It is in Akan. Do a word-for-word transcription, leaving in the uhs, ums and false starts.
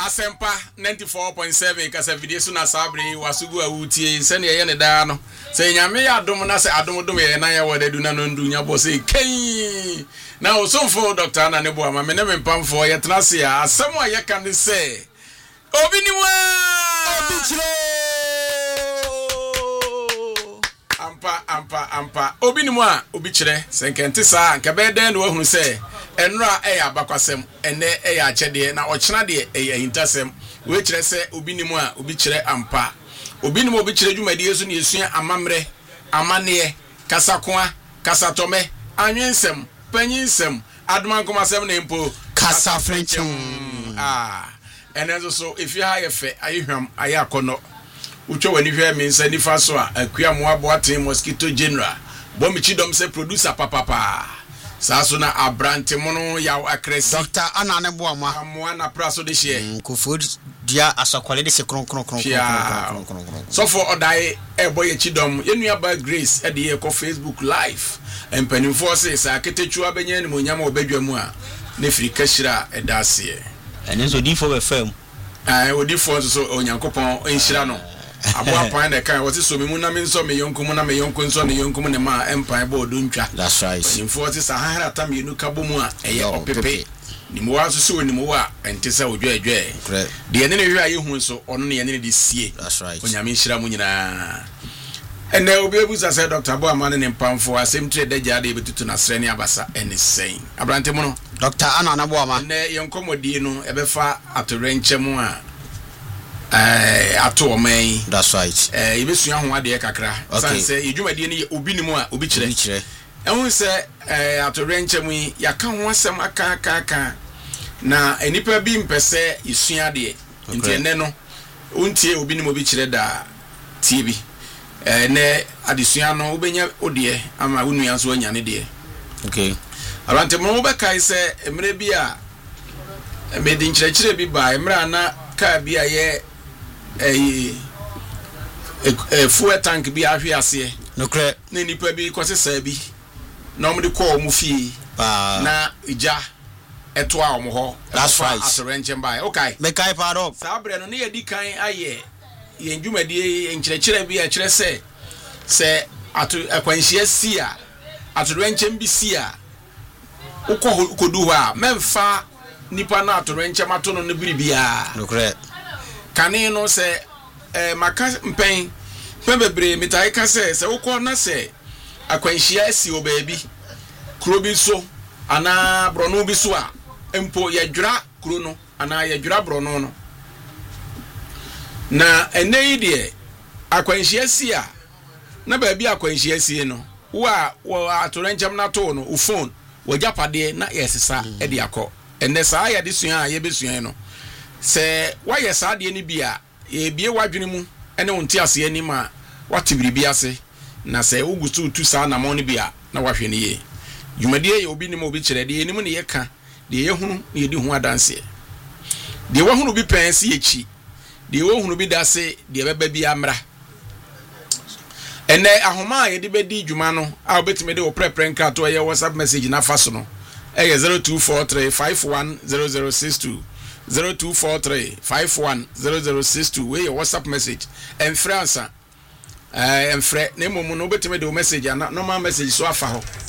Asempa ninety-four point seven kasa video so na sabre wasugu awutie se ne ye ne da no se nyame ya dom na se adom dom ye na ya wodadu na no ndu nya bo se kai na osomfo doctor na ne bo ama me ne mempamfo ye tena se ya asem a ye kan se obi ni wa obi chiro ampa ampa ampa obi ni mu a obi chire se nkente sa nka be den no ahunu se enra eya bakwasem ene eya achede na ochena de eya hintasem we chire se obi ni mu a obi chire ampa obi ni mu obi chire dwumadi yesu ne yesu amamre amane kasakoa kasatome anwensem panyinsem admankomasem na empo kasa frenchum ah enezo so if you have fe ayehwam ayakono ucho wani hwe me nsa nifa so a akua mo aboaten mosquito general bomichi dom se producer papa saso na abrante mono ya akresi doctor ana ne boama amwa na praso de hye kofo dia asakwale de se kron kron kron kron kron so for odai e boy chidom yenua ba grace e de ye ko facebook live empany forces aketechu abenya ni monyama obadwamu a ne frika hira e daase ene so di for be fam ah odi for so onyankopon enhira no abo apan de kan woti so me mu na me nso me yonko mu na me yonko nso ne yonko mu ne ma empire bo do ntwa that's right in forty sa hara tam yenu kabo mu a eye opepe ni mo wa so so ni mo wa entesa odwo adwe de ene ne hwe aye hu so ono ne ene ne de sie that's right onyame nhira mu nyina ene obi ebuza say doctor bo amane ne mpamfo asem tre de jade betutu na sre ne abasa ene sen abrante mu no doctor ana na bo ama ne yonkomodi no ebefa atorenche mu a eh ato omen that's right eh ibesua ho ade kakra sanse edwumade ne obi ni mu a obi kire kire ehun se eh ato renche mu yaka ho asem aka aka aka na enipa bi mpese isua de nti ene no untie obi ni mu obi kire da tv eh ne adesua no obenya ode ama unu ya so anya ne de okay arante mo be kai se emre bi a emedi nkire kire bi ba emra na ka bi a ye eh eh fuel tank bi ahwe ase no kre na nipa bi kwasesa bi na omde call mu fie pa na ija eto a omo ho that's right atorenche mbai okay me kai pa do sabre no ne yedi kan aye ye ndwumadi enkyerɛkyerɛ bi a kyerɛ sɛ sɛ ato akwanhia si a atorenche mbi si a ukɔ kodu hɔ a memfa nipa na atorenche mato no no biribia no kre kane no se eh maka mpen pen bebre mitai ka se se ukọ na se akwanhia asi obabi kuro bi so ana brono bi so a empo yedwira kuro no ana yedwira brono no na enei de akwanhia si a na ba bi akwanhia si no wa wa atorenchem na to no u phone wo japade na yesesa e de akọ enne saa ya de sua a ye besua no se wa yesa de ni bia e bie wadwene mu ene wonti ase ani ma watibiri bi ase na se ugutu tu saa na mo ne bia na wahwe ne ye dwumadie ye obi ni mo obi kire de enimu ne ye ka de ye hunu ne ye di hu adanse de wo hunu bi pensi ye chi de wo hunu bi dase de beba bi amra ene ahoma ye de bedi dwuma no a obetime de wo prepare nka to ye WhatsApp message na fa so no e zero two four three five one zero zero six two zero two four three five one zero zero six two we your WhatsApp message en France eh en frɛ na momu no betime de message na normal message so afa ho